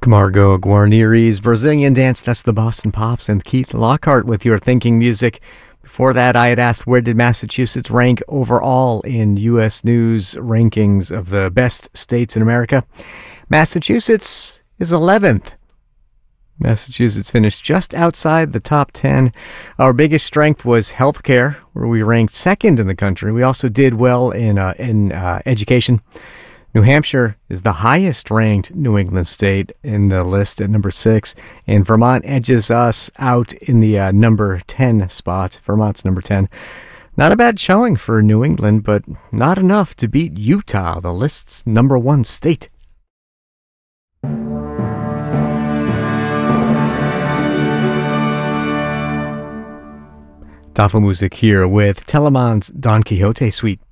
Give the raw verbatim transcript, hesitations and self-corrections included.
Camargo Guarneri's Brazilian Dance, that's the Boston Pops, and Keith Lockhart with Your Thinking Music. Before that, I had asked where did Massachusetts rank overall in U S News rankings of the best states in America. Massachusetts is eleventh. Massachusetts finished just outside the top ten. Our biggest strength was healthcare, where we ranked second in the country. We also did well in uh, in uh, education. New Hampshire is the highest ranked New England state in the list at number six, and Vermont edges us out in the uh, number ten spot. Vermont's number ten. Not a bad showing for New England, but not enough to beat Utah, the list's number one state. Tafelmusik here with Telemann's Don Quixote Suite.